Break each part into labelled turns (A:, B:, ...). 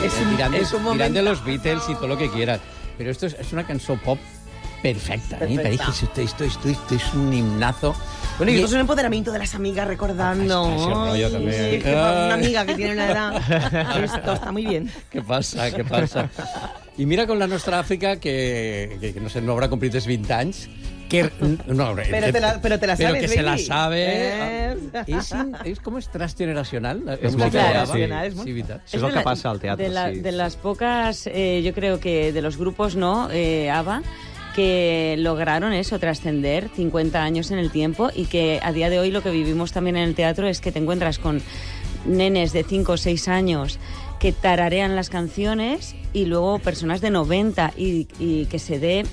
A: Dirán de los Beatles y todo lo que quieras. Pero esto es una canción pop perfecta. Me parece que esto es un himnazo.
B: Bueno, y esto es un empoderamiento de las amigas recordando.
A: Yo también.
B: Una amiga que tiene una edad. Esto está muy bien.
A: ¿Qué passa? I mira com la nostra Àfrica, que no sé, no haurà complit els 20 anys, que... No,
B: pero te la sabes,
A: que se la
B: Vicky.
A: sabe. Com és transgeneracional?
C: És molt
B: generacional,
A: sí, veritat.
C: Això és el que passa al teatre.
D: De las pocas, yo creo que de los grupos, ¿no? ABBA, que lograron eso, trascender 50 años en el tiempo, y que a día de hoy lo que vivimos también en el teatro es que te encuentras con nenes de 5 o 6 años que tararean las canciones, y luego personas de 90, y que se dé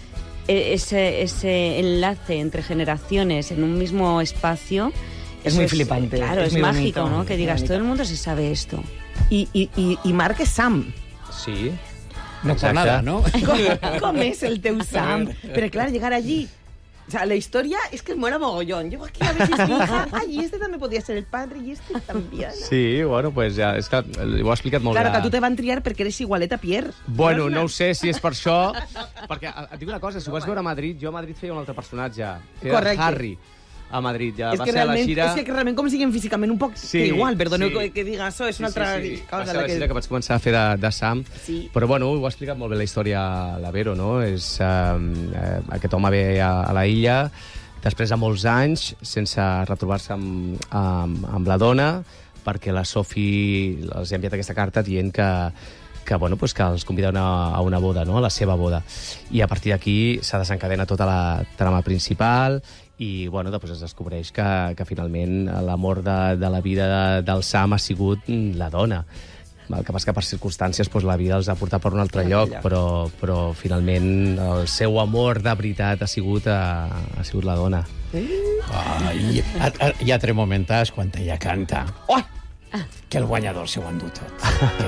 D: ese enlace entre generaciones en un mismo espacio.
B: Es muy flipante.
D: Claro, es
B: muy
D: mágico,
B: bonito,
D: ¿no? Que digas, todo el mundo se sabe esto.
B: I Marc és Sam.
C: Sí.
A: No por nada, ¿no?
B: Com és el teu Sam? Pero claro, llegar allí... O sea, la historia es que mola mogollón. Llego aquí a ver si es mi hija. Ay, y este también podía ser el padre, y este también.
C: Sí, bueno, pues ja, és que ho ha explicat molt
B: Claro,
C: bé.
B: que tu te van triar perquè eres igualeta Pierre.
C: Bueno, no ho sé si és per això, perquè et dic una cosa, si ho vas veure a Madrid, jo a Madrid feia un altre personatge, que era
B: Correcte.
C: Harry, a Madrid. Ja
B: És
C: va
B: que
C: ser a la
B: realment,
C: gira...
B: és que realment com siguen físicament un poc que igual, perdoneu
C: sí.
B: que diga això, és una altra
C: Va
B: cosa.
C: ser la gira que vaig començar a fer de Sam,
B: Sí.
C: però bueno, ho ha explicat molt bé la història la Vero, no? És, aquest home ve a la illa després de molts anys sense retrobar-se amb la dona, perquè la Sophie els ha enviat aquesta carta dient que, bueno, pues que els convida a una boda, no? A la seva boda. I a partir d'aquí s'ha desencadenat tota la trama principal, i bueno, després es descobreix que finalment l'amor de la vida del Sam ha sigut la dona. El que passa que per circumstàncies doncs, la vida els ha portat per un altre lloc, però finalment el seu amor de veritat ha sigut la dona.
A: Ai, ja tremomentàs quan ella canta. Oh! Que el guanyador s'ho endú tot.